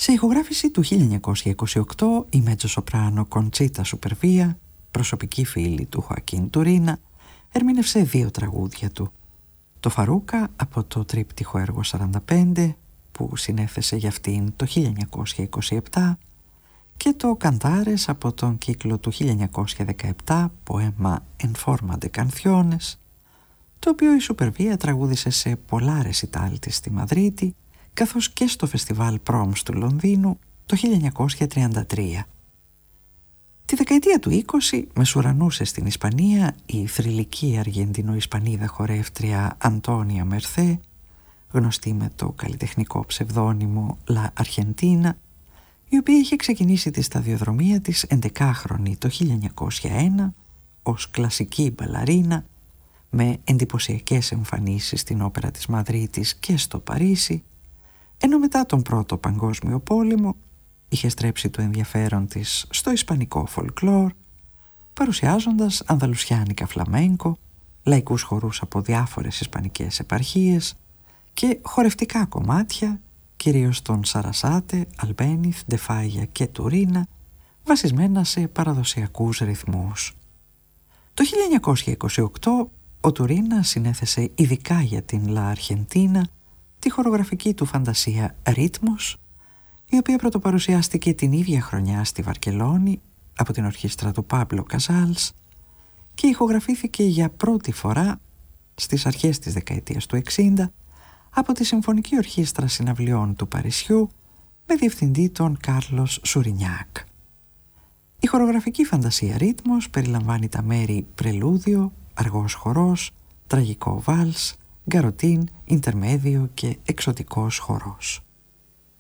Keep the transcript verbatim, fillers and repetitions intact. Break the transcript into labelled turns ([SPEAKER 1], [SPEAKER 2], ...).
[SPEAKER 1] Σε ηχογράφηση του χίλια εννιακόσια είκοσι οκτώ, η μετζοσοπράνο Κοντσίτα Σουπερβία, προσωπική φίλη του Χοακίν Τουρίνα, ερμήνευσε δύο τραγούδια του. Το Φαρούκα από το τρίπτυχο έργο σαράντα πέντε, που συνέθεσε για αυτήν το χίλια εννιακόσια είκοσι επτά, και το Καντάρες από τον κύκλο του χίλια εννιακόσια δεκαεπτά, ποέμα «En forma de canciones», το οποίο η Σουπερβία τραγούδισε σε πολλά ρεσιτάλ της στη Μαδρίτη, καθώς και στο φεστιβάλ Proms του Λονδίνου το χίλια εννιακόσια τριάντα τρία. Τη δεκαετία του είκοσι μεσουρανούσε στην Ισπανία η θρυλική Αργεντινο-Ισπανίδα χορεύτρια Αντώνια Μερθέ, γνωστή με το καλλιτεχνικό ψευδόνυμο La Argentina, η οποία είχε ξεκινήσει τη σταδιοδρομία της εντεκάχρονη το χίλια εννιακόσια ένα ως κλασική μπαλαρίνα, με εντυπωσιακές εμφανίσεις στην όπερα της Μαδρίτης και στο Παρίσι, ενώ μετά τον Πρώτο Παγκόσμιο Πόλεμο είχε στρέψει το ενδιαφέρον της στο ισπανικό φολκλόρ, παρουσιάζοντας ανδαλουσιάνικα φλαμένκο, λαϊκούς χορούς από διάφορες ισπανικές επαρχίες και χορευτικά κομμάτια, κυρίως των Σαρασάτε, Αλμπένιθ, Ντεφάγια και Τουρίνα, βασισμένα σε παραδοσιακούς ρυθμούς. Το χίλια εννιακόσια είκοσι οκτώ ο Τουρίνα συνέθεσε ειδικά για την La Argentina τη χορογραφική του φαντασία «Ρίτμος», η οποία πρωτοπαρουσιάστηκε την ίδια χρονιά στη Βαρκελόνη από την ορχήστρα του Πάμπλο Καζάλς και ηχογραφήθηκε για πρώτη φορά στις αρχές της δεκαετίας του εξήντα από τη Συμφωνική Ορχήστρα Συναυλιών του Παρισιού με διευθυντή τον Κάρλος Σουρινιάκ. Η χορογραφική φαντασία «Ρίτμος» περιλαμβάνει τα μέρη πρελούδιο, αργός χορός, τραγικό βάλς, γκαροτίν, ιντερμέδιο και εξωτικός χορός.